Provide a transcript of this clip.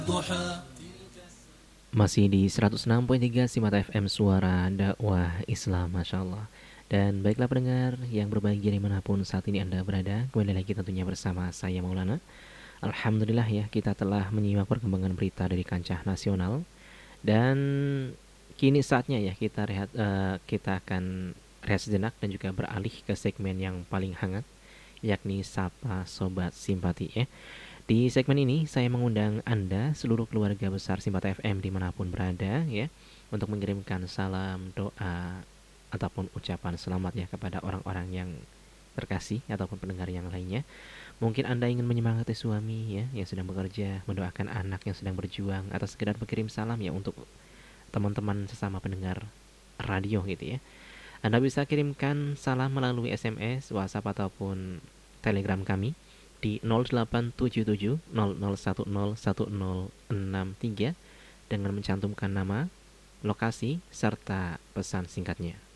Masih di 106.3 Simata FM Suara Dakwah Islam, Masya Allah. Dan baiklah pendengar yang berbahagia dimanapun saat ini Anda berada, kembali lagi tentunya bersama saya Maulana. Alhamdulillah ya, kita telah menyimak perkembangan berita dari kancah nasional. Dan kini saatnya ya kita akan rehat sejenak dan juga beralih ke segmen yang paling hangat, yakni Sapa Sobat Simpati ya. Di segmen ini saya mengundang Anda seluruh keluarga besar Simpati FM dimanapun berada ya, untuk mengirimkan salam, doa ataupun ucapan selamat ya kepada orang-orang yang terkasih ataupun pendengar yang lainnya. Mungkin Anda ingin menyemangati suami ya yang sedang bekerja, mendoakan anak yang sedang berjuang, atau sekedar berkirim salam ya untuk teman-teman sesama pendengar radio gitu ya. Anda bisa kirimkan salam melalui SMS, WhatsApp ataupun Telegram kami di 0877 0010 1063 dengan mencantumkan nama, lokasi serta pesan singkatnya.